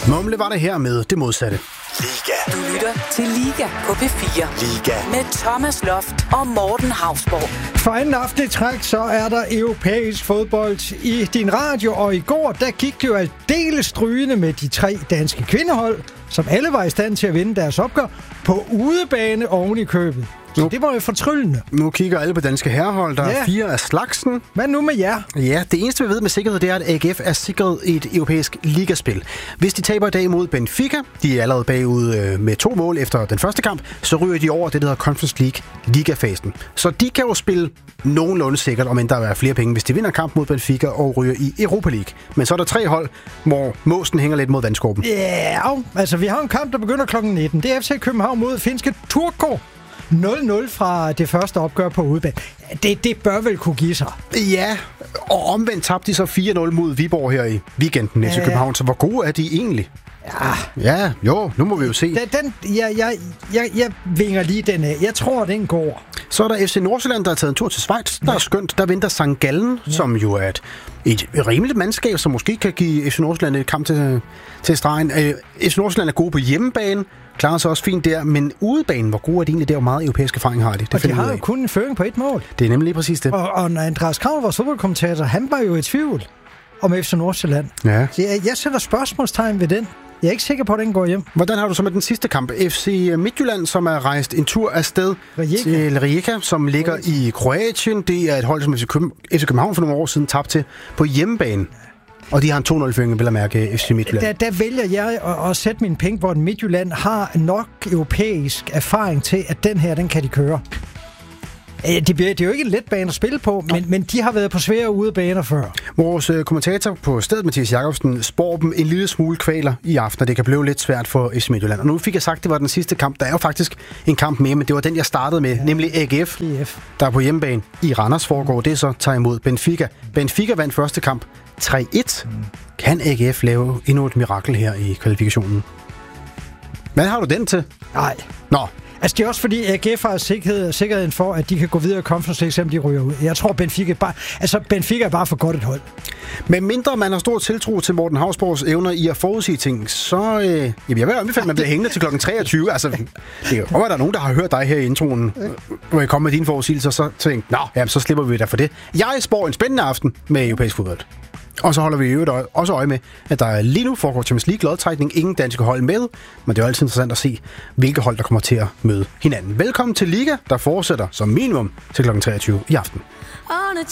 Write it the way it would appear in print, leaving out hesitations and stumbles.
Mumle var det her med det modsatte. Liga. Du lytter til Liga på P4. Liga. Med Thomas Loft og Morten Hausborg. For anden aften i træk, så er der europæisk fodbold i din radio, og i går, der gik det jo aldeles strygende med de 3 danske kvindehold, som alle var i stand til at vinde deres opgør på udebane oven i købet. Så det var jo fortryllende. Nu kigger alle på danske herrehold. Der er 4 af slagsen. Hvad nu med jer? Ja, det eneste vi ved med sikkerhed, det er, at AGF er sikret et europæisk ligaspil. Hvis de taber i dag mod Benfica, de er allerede bagud med 2 mål efter den første kamp, så ryger de over det, der hedder Conference League ligafasen. Så de kan jo spille nogenlunde sikkert, om end der er flere penge, hvis de vinder kamp mod Benfica og ryger i Europa League. Men så er der 3 hold, hvor måsen hænger lidt mod vandskorben. Ja, altså vi har en kamp, der begynder kl. 19. Det er FC København mod finske Turku. 0-0 fra det første opgør på udebane. Det bør vel kunne give sig. Ja, og omvendt tabte de så 4-0 mod Viborg her i weekenden til København. Så hvor gode er de egentlig? Ja, jo, nu må vi jo se. Jeg vinger lige den af. Jeg tror, den går. Så er der FC Nordsjælland, der har taget en tur til Schweiz. Der er skønt. Der venter St. Gallen, som jo er et rimeligt mandskab, som måske kan give FC Nordsjælland et kamp til stregen. FC Nordsjælland er gode på hjemmebane. Klarer sig også fint der, men udebanen, hvor gode er det egentlig? Det er jo meget europæisk erfaring, har de. Og de har jo kun en føring på 1 mål. Det er nemlig lige præcis det. Og Andreas Krav, vores fodboldkommentator, han var jo i tvivl om FC Nordsjælland. Ja. Så jeg sætter spørgsmålstegn ved den. Jeg er ikke sikker på, at den går hjem. Hvordan har du så med den sidste kamp? FC Midtjylland, som er rejst en tur afsted til Rijeka, som ligger i Kroatien. Det er et hold, som FC København for nogle år siden tabte til på hjemmebane. Og de har en 2-0-føring, vil jeg mærke, FC Midtjylland. Der vælger jeg at sætte mine penge, hvor Midtjylland har nok europæisk erfaring til, at den her, den kan de køre. Det er jo ikke en let bane at spille på, men de har været på svære udebaner før. Vores kommentator på stedet, Mathias Jacobsen, spår dem en lille smule kvaler i aften, og det kan blive lidt svært for FC Midtjylland. Og nu fik jeg sagt, at det var den sidste kamp. Der er jo faktisk en kamp mere, men det var den, jeg startede med, nemlig AGF, der er på hjemmebane i Randers foregår. Det så tager imod Benfica. Benfica vandt første kamp 3-1. Kan AGF lave endnu et mirakel her i kvalifikationen? Hvad har du den til? Nej. Nå. Altså, det er også fordi, AGF har sikkerheden for, at de kan gå videre i Conference League, selvom de ryger ud. Jeg tror, Benfica er bare for godt et hold. Men mindre man har stor tiltro til Morten Hausborgs evner i at forudsige ting, så jeg vil anbefale, at man bliver hængende til kl. 23. Altså, det er jo, der er nogen, der har hørt dig her i introen, hvor jeg kommer med dine forudsigelser, så tænkte så slipper vi da for det. Jeg spår en spændende aften med europæisk fodbold. Og så holder vi jo også øje med, at der lige nu foregår Champions League lodtrækning. Ingen danske hold med, men det er jo altid interessant at se, hvilke hold, der kommer til at møde hinanden. Velkommen til Liga, der fortsætter som minimum til kl. 23 i aften.